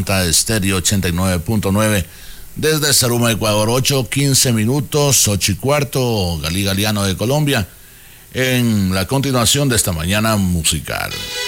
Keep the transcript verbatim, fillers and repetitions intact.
Manta Estéreo ochenta y nueve punto nueve. Desde Zaruma, Ecuador, ocho, quince minutos, ocho y cuarto, Galí Galiano de Colombia, en la continuación de esta mañana musical.